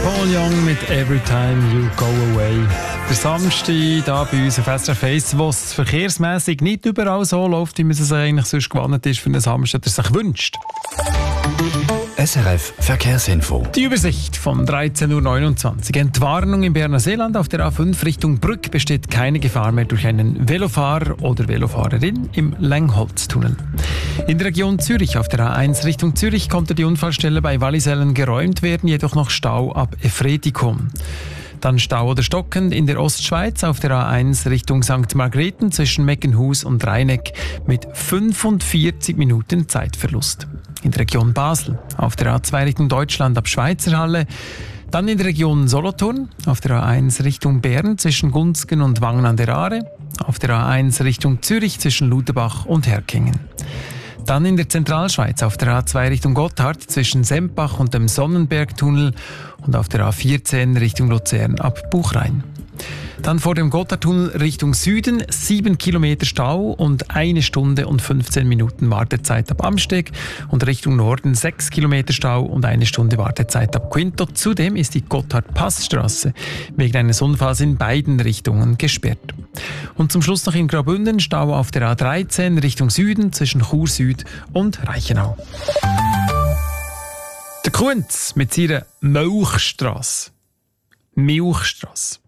Paul Young mit «Every Time You Go Away». Der Samstag hier bei uns auf SRF 1, wo es verkehrsmässig nicht überall so läuft, wie man es eigentlich sonst gewohnt ist für einen Samstag, der sich wünscht. SRF Verkehrsinfo. Die Übersicht von 13.29 Uhr. Entwarnung im Berner Seeland auf der A5 Richtung Brück besteht keine Gefahr mehr durch einen Velofahrer oder Velofahrerin im Längholztunnel. In der Region Zürich auf der A1 Richtung Zürich konnte die Unfallstelle bei Wallisellen geräumt werden, jedoch noch Stau ab Efretikum. Dann Stau oder stockend in der Ostschweiz auf der A1 Richtung St. Margrethen zwischen Meckenhus und Rheineck mit 45 Minuten Zeitverlust. In der Region Basel auf der A2 Richtung Deutschland ab Schweizerhalle. Dann in der Region Solothurn auf der A1 Richtung Bern zwischen Gunzgen und Wangen an der Aare. Auf der A1 Richtung Zürich zwischen Luderbach und Herkingen. Dann in der Zentralschweiz auf der A2 Richtung Gotthard zwischen Sempach und dem Sonnenbergtunnel und auf der A14 Richtung Luzern ab Buchrein. Dann vor dem Gotthardtunnel Richtung Süden 7 Kilometer Stau und 1 Stunde und 15 Minuten Wartezeit ab Amsteg und Richtung Norden 6 Kilometer Stau und 1 Stunde Wartezeit ab Quinto. Zudem ist die Gotthard-Passstraße wegen eines Unfalls in beiden Richtungen gesperrt. Und zum Schluss noch in Graubünden Stau auf der A13 Richtung Süden zwischen Chur Süd und Reichenau. Der Kunz mit seiner Milchstrasse.